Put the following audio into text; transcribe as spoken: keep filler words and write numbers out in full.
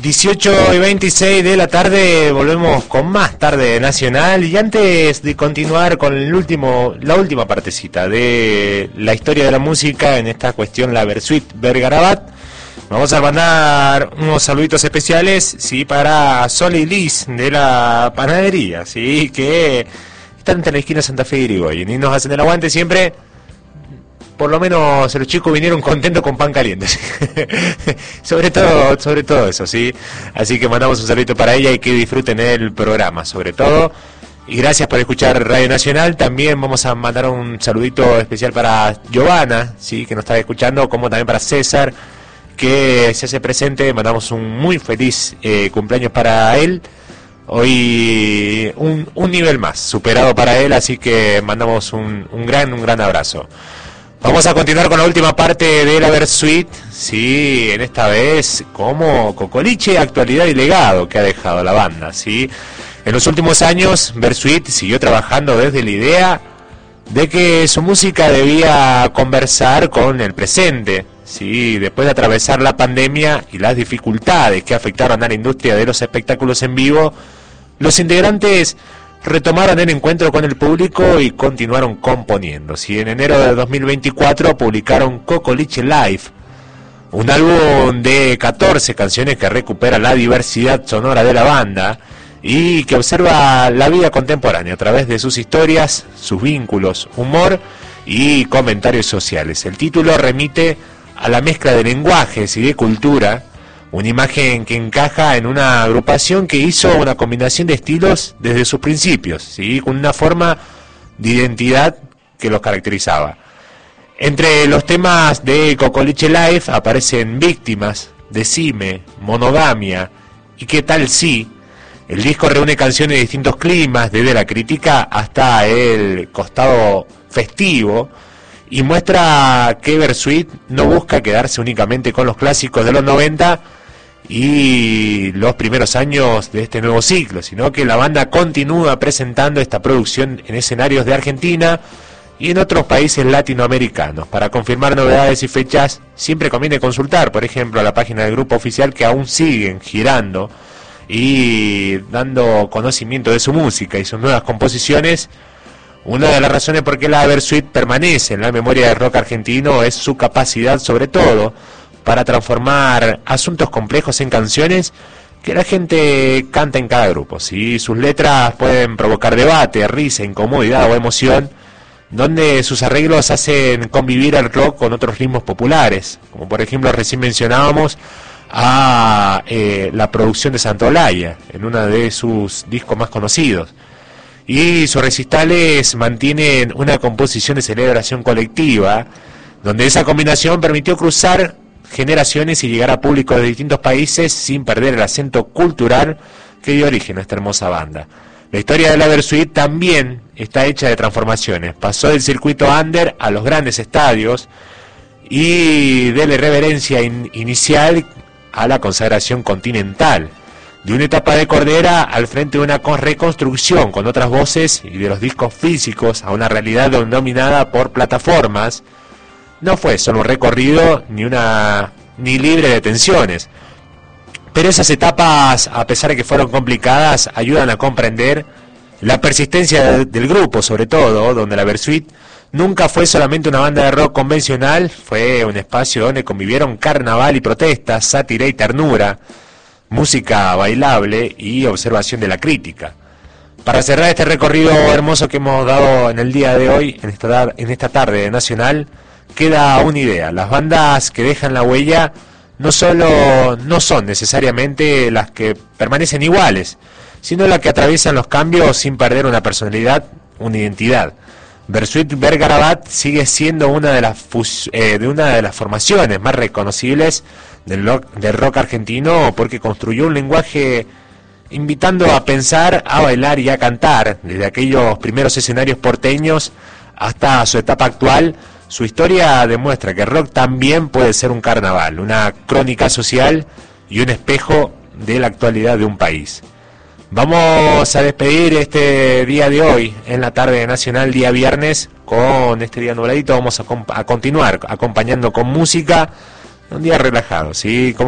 dieciocho y veintiséis de la tarde, volvemos con más Tarde Nacional. Y antes de continuar con el último, la última partecita de la historia de la música, en esta cuestión la Versuit Vergarabat, vamos a mandar unos saluditos especiales, sí, para Sol y Liz de la panadería, sí, que están entre la esquina Santa Fe y Irigoyen y nos hacen el aguante siempre. Por lo menos los chicos vinieron contentos con pan caliente. sobre todo sobre todo eso, ¿sí? Así que mandamos un saludito para ella y que disfruten el programa, sobre todo. Y gracias por escuchar Radio Nacional. También vamos a mandar un saludito especial para Giovanna, ¿sí? Que nos está escuchando, como también para César, que se hace presente. Mandamos un muy feliz eh, cumpleaños para él. Hoy un, un nivel más superado para él, así que mandamos un, un gran un gran abrazo. Vamos a continuar con la última parte de la Versuit, sí, en esta vez como Cocoliche, actualidad y legado que ha dejado la banda, sí. En los últimos años, Versuit siguió trabajando desde la idea de que su música debía conversar con el presente, sí, después de atravesar la pandemia y las dificultades que afectaron a la industria de los espectáculos en vivo, los integrantes retomaron el encuentro con el público y continuaron componiendo. Si en enero de dos mil veinticuatro publicaron Cocoliche Live, un álbum de catorce canciones que recupera la diversidad sonora de la banda y que observa la vida contemporánea a través de sus historias, sus vínculos, humor y comentarios sociales. El título remite a la mezcla de lenguajes y de cultura, una imagen que encaja en una agrupación que hizo una combinación de estilos desde sus principios, ¿sí? Con una forma de identidad que los caracterizaba. Entre los temas de Cocoliche Live aparecen Víctimas, Decime, Monogamia y ¿Qué tal si? El disco reúne canciones de distintos climas, desde la crítica hasta el costado festivo, y muestra que Versuit no busca quedarse únicamente con los clásicos de los noventa y los primeros años de este nuevo ciclo, sino que la banda continúa presentando esta producción en escenarios de Argentina y en otros países latinoamericanos. Para confirmar novedades y fechas siempre conviene consultar, por ejemplo, a la página del grupo oficial, que aún siguen girando y dando conocimiento de su música y sus nuevas composiciones. Una de las razones por qué la Versuit permanece en la memoria del rock argentino es su capacidad, sobre todo, para transformar asuntos complejos en canciones que la gente canta en cada grupo, ¿sí? Sus letras pueden provocar debate, risa, incomodidad o emoción, donde sus arreglos hacen convivir al rock con otros ritmos populares, como por ejemplo recién mencionábamos a eh, la producción de Santolaya, en uno de sus discos más conocidos. Y sus recitales mantienen una composición de celebración colectiva, donde esa combinación permitió cruzar generaciones y llegar a públicos de distintos países sin perder el acento cultural que dio origen a esta hermosa banda. La historia de la Versuit también está hecha de transformaciones. Pasó del circuito under a los grandes estadios y de la irreverencia in- inicial a la consagración continental. De una etapa de Cordera al frente de una reconstrucción con otras voces y de los discos físicos a una realidad dominada por plataformas. No fue solo un recorrido ni una ni libre de tensiones, pero esas etapas, a pesar de que fueron complicadas, ayudan a comprender la persistencia de, del grupo, sobre todo, donde la Versuit nunca fue solamente una banda de rock convencional, fue un espacio donde convivieron carnaval y protesta, sátira y ternura, música bailable y observación de la crítica. Para cerrar este recorrido hermoso que hemos dado en el día de hoy, en esta, en esta tarde nacional, queda una idea: las bandas que dejan la huella no solo no son necesariamente las que permanecen iguales, sino las que atraviesan los cambios sin perder una personalidad, una identidad. Versuit Vergarabat sigue siendo una de las fus, eh, de una de las formaciones más reconocibles del rock, del rock argentino, porque construyó un lenguaje invitando a pensar, a bailar y a cantar, desde aquellos primeros escenarios porteños hasta su etapa actual. Su historia demuestra que el rock también puede ser un carnaval, una crónica social y un espejo de la actualidad de un país. Vamos a despedir este día de hoy, en la tarde nacional, día viernes, con este día nubladito. Vamos a, a continuar acompañando con música, un día relajado, ¿sí? Como